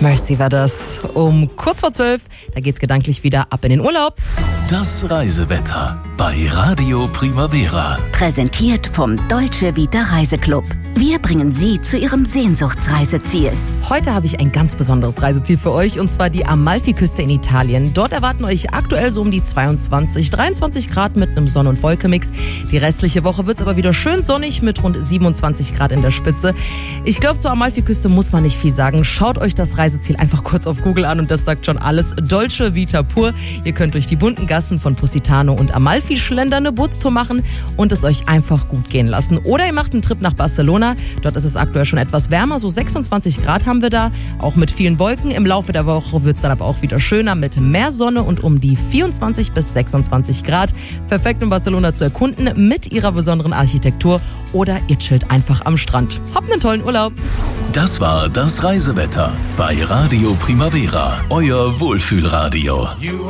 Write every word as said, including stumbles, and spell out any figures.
Mercy war das. Um kurz vor zwölf, da geht's gedanklich wieder ab in den Urlaub. Das Reisewetter bei Radio Primavera. Präsentiert vom Dolce Vita Reiseclub. Wir bringen Sie zu Ihrem Sehnsuchtsreiseziel. Heute habe ich ein ganz besonderes Reiseziel für euch, und zwar die Amalfiküste in Italien. Dort erwarten euch aktuell so um die zweiundzwanzig, dreiundzwanzig Grad mit einem Sonn- und Wolkenmix. Die restliche Woche wird es aber wieder schön sonnig mit rund siebenundzwanzig Grad in der Spitze. Ich glaube, zur Amalfiküste muss man nicht viel sagen. Schaut euch das Reiseziel einfach kurz auf Google an und das sagt schon alles. Dolce Vita pur. Ihr könnt durch die bunten Gassen von Positano und Amalfi schlendern, eine Bootstour machen und es euch einfach gut gehen lassen. Oder ihr macht einen Trip nach Barcelona. Dort ist es aktuell schon etwas wärmer, so sechsundzwanzig Grad haben wir da, auch mit vielen Wolken. Im Laufe der Woche wird es dann aber auch wieder schöner mit mehr Sonne und um die vierundzwanzig bis sechsundzwanzig Grad. Perfekt in Barcelona zu erkunden mit ihrer besonderen Architektur, oder ihr chillt einfach am Strand. Habt einen tollen Urlaub. Das war das Reisewetter bei Radio Primavera, euer Wohlfühlradio.